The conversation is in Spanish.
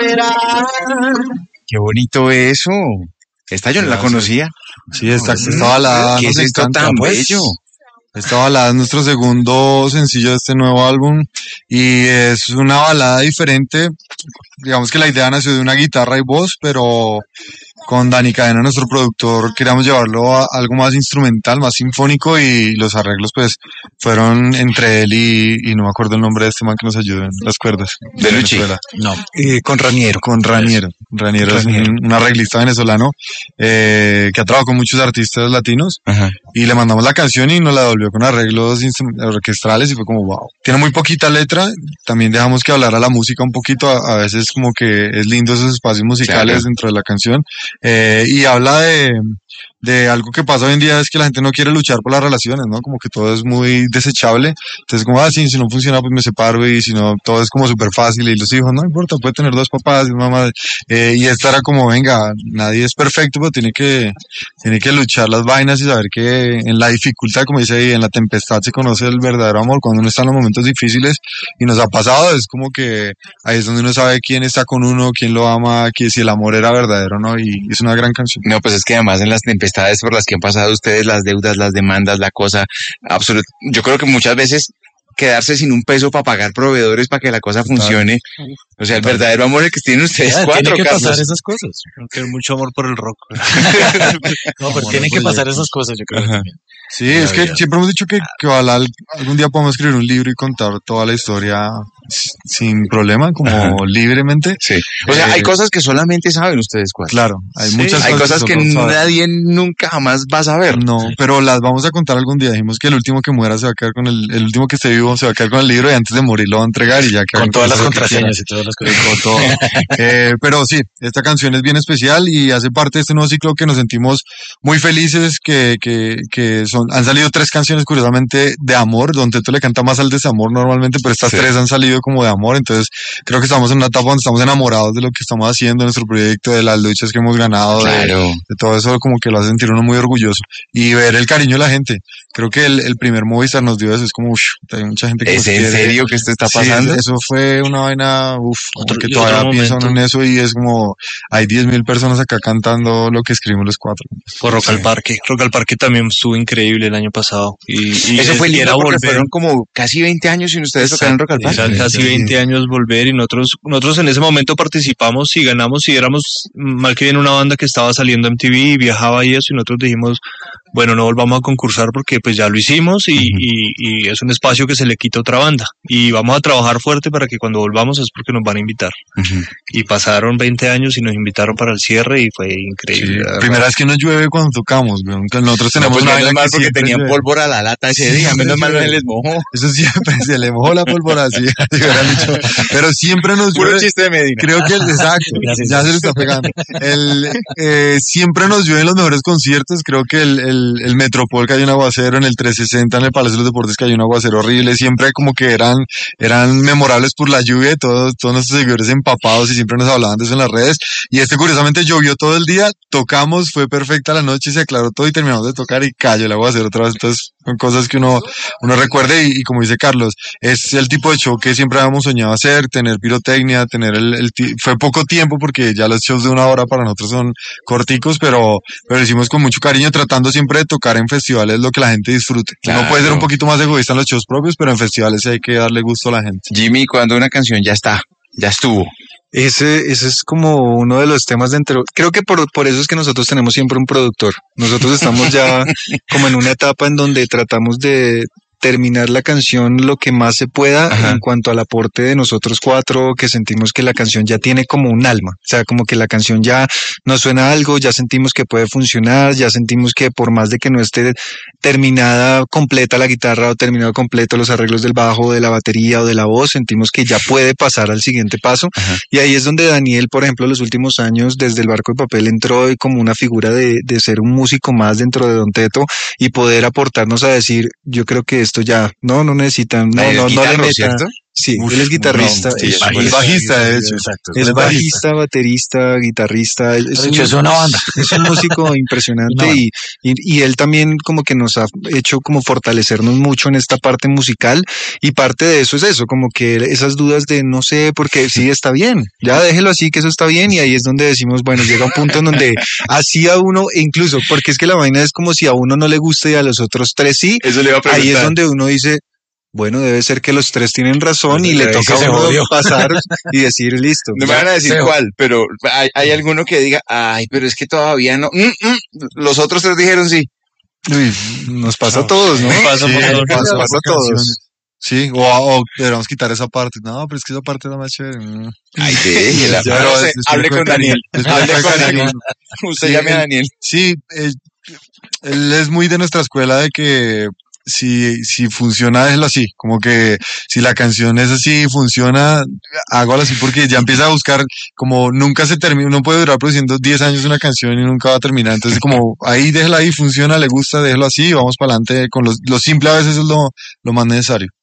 Qué bonito eso. Esta yo no la conocía. Sí, esta balada ¿Qué nos es esto encanta, tan pues. bello? Esta balada es nuestro segundo sencillo de este nuevo álbum y es una balada diferente. Digamos que la idea nació de una guitarra y voz, pero con Dani Cadena, nuestro productor, queríamos llevarlo a algo más instrumental, más sinfónico, y los arreglos pues fueron entre él y no me acuerdo el nombre de este man que nos ayuda en las cuerdas. ¿De Luchi? No, Con Raniero. con Raniero. Raniero es un arreglista venezolano que ha trabajado con muchos artistas latinos. Ajá. Y le mandamos la canción y nos la devolvió con arreglos orquestrales y fue como wow. Tiene muy poquita letra, también dejamos que hablara la música un poquito, a veces como que es lindo esos espacios musicales Claro. dentro de la canción. Y habla de algo que pasa hoy en día, es que la gente no quiere luchar por las relaciones, ¿no? Como que todo es muy desechable. Entonces, como, sí, si no funciona, pues me separo, y si no, todo es como súper fácil. Y los hijos, no importa, puede tener dos papás y una mamá. Y esta era como, venga, nadie es perfecto, pero tiene que luchar las vainas y saber que en la dificultad, como dice ahí, en la tempestad se conoce el verdadero amor, cuando uno está en los momentos difíciles, y nos ha pasado, es como que ahí es donde uno sabe quién está con uno, quién lo ama, que si el amor era verdadero, ¿no? Y es una gran canción. No, pues es que además en las tempestades por las que han pasado ustedes, las deudas, las demandas, la cosa absoluta. Yo creo que muchas veces quedarse sin un peso para pagar proveedores para que la cosa funcione. O sea, el verdadero amor es que tienen ustedes cuatro, Tiene que Carlos. pasar esas cosas. Aunque hay mucho amor por el rock. No, pero tienen que pasar esas cosas, yo creo. También. Sí, es que siempre hemos dicho que ojalá algún día podamos escribir un libro y contar toda la historia sin problema, como libremente. Sí. O sea, hay cosas que solamente saben ustedes cuatro. Claro, hay muchas Hay cosas que solo saben. nadie nunca jamás va a saber. No, pero las vamos a contar algún día. Dijimos que el último que muera se va a quedar con el último que esté vivo se va a quedar con el libro, y antes de morir lo va a entregar y ya que Con todas las hagan cosas que contraseñas y todas las cosas. con todo. Pero sí, esta canción es bien especial y hace parte de este nuevo ciclo que nos sentimos muy felices, que han salido 3 canciones curiosamente de amor. Don Teto le canta más al desamor normalmente, pero estas 3 han salido como de amor. Entonces creo que estamos en una etapa donde estamos enamorados de lo que estamos haciendo, de nuestro proyecto, de las luchas que hemos ganado, Claro. de todo eso, como que lo hace sentir uno muy orgulloso y ver el cariño de la gente. Creo que el primer Movistar nos dio eso, es como, hay mucha gente que ¿Es nos en quiere. serio que esto está Sí, pasando? eso fue una vaina, Otro- que y todavía otro piensa uno en momento. eso, y es como, hay 10.000 personas acá cantando lo que escribimos los 4. Por Rock al Parque. Rock al Parque también estuvo increíble el año pasado. Y Eso fue y lindo era porque volver. fueron como casi 20 años sin ustedes tocar en Rock al Parque. Era casi 20 años volver, y nosotros en ese momento participamos y ganamos, y éramos mal que bien una banda que estaba saliendo en MTV y viajaba y eso, y nosotros dijimos, bueno, no volvamos a concursar porque pues ya lo hicimos y es un espacio que se le quita a otra banda, y vamos a trabajar fuerte para que cuando volvamos es porque nos van a invitar. Y pasaron 20 años y nos invitaron para el cierre y fue increíble. la verdad. Primera vez que nos llueve cuando tocamos, weón. Nosotros No, tenemos pues una menos vaina mal que porque siempre tenían llueve. pólvora a la lata ese día, menos mal no se les mojó. Eso siempre, se le mojó la pólvora, sí, así hubieran dicho. Pero siempre nos Puro llueve. chiste de Medina. Creo que exacto, Gracias. ya se le está pegando. Siempre nos llueve en los mejores conciertos. Creo que el Metropol, que hay un aguacero, en el 360, en el Palacio de los Deportes, que hay un aguacero horrible. Siempre como que eran memorables por la lluvia, todos nuestros seguidores empapados, y siempre nos hablaban de eso en las redes. Y curiosamente llovió todo el día, tocamos, fue perfecta la noche, se aclaró todo y terminamos de tocar y cayó el aguacero otra vez. Entonces son cosas que uno recuerde, y como dice Carlos, es el tipo de show que siempre habíamos soñado hacer, tener pirotecnia, tener fue poco tiempo porque ya los shows de 1 hora para nosotros son corticos, pero lo hicimos con mucho cariño, tratando siempre de tocar en festivales lo que la gente disfrute. Claro. Uno puede ser un poquito más egoísta en los shows propios, pero en festivales hay que darle gusto a la gente. Jimmy, cuando una canción ya está, ya estuvo. Ese es como uno de los temas dentro. Creo que por eso es que nosotros tenemos siempre un productor. Nosotros estamos ya como en una etapa en donde tratamos de terminar la canción lo que más se pueda. Ajá. En cuanto al aporte de nosotros 4, que sentimos que la canción ya tiene como un alma. O sea, como que la canción ya nos suena a algo, ya sentimos que puede funcionar, ya sentimos que por más de que no esté terminada completa la guitarra o terminado completo los arreglos del bajo, de la batería o de la voz, sentimos que ya puede pasar al siguiente paso. Ajá. Y ahí es donde Daniel, por ejemplo, los últimos años desde el Barco de Papel entró como una figura de ser un músico más dentro de Don Teto y poder aportarnos a decir, yo creo que esto ya no necesitan, no Es le guitarro, metan. ¿cierto? Sí, Uf, él es guitarrista, sí, es, es bajista, de hecho. Exacto. es bajista, baterista, guitarrista, De hecho, es una banda. es un músico impresionante Una banda. y él también como que nos ha hecho como fortalecernos mucho en esta parte musical y parte de eso es eso, como que esas dudas de no sé, porque sí está bien, ya déjelo así que eso está bien y ahí es donde decimos, bueno, llega un punto en donde así a uno, e incluso, porque es que la vaina es como si a uno no le gusta y a los otros tres sí, Eso le iba a preguntar. ahí es donde uno dice, bueno, debe ser que los tres tienen razón y Pues, le ahí toca sí a se uno jodió. pasar y decir listo. No me van a decir Feo. cuál, pero hay alguno que diga, ay, pero es que todavía no. Los otros tres dijeron sí. Uy, nos pasa a No. todos, ¿no? Pasa Sí, por todo. Nos pasa pasa por a todos. canciones. Sí, o deberíamos quitar esa parte. No, pero es que esa parte es la más chévere. Ay, déjela. Ya, No pero sé, es hable con con Daniel. cariño, Hable es con con Daniel. cariño. Usted Sí, llame a Daniel. Sí, él es muy de nuestra escuela de que si funciona, déjelo así. Como que si la canción es así, funciona, hágalo así porque ya empieza a buscar, como nunca se termina, uno puede durar produciendo 10 años una canción y nunca va a terminar. Entonces, como ahí, déjela ahí, funciona, le gusta, déjelo así, vamos para adelante. Con lo simple a veces es lo más necesario.